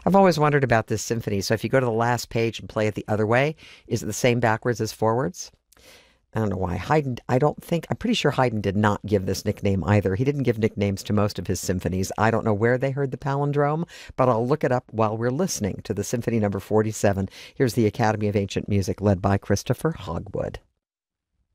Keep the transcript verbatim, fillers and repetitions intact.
I've always wondered about this symphony. So if you go to the last page and play it the other way, is it the same backwards as forwards? I don't know why. Haydn, I don't think, I'm pretty sure Haydn did not give this nickname either. He didn't give nicknames to most of his symphonies. I don't know where they heard the palindrome, but I'll look it up while we're listening to the Symphony Number forty-seven. Here's the Academy of Ancient Music led by Christopher Hogwood.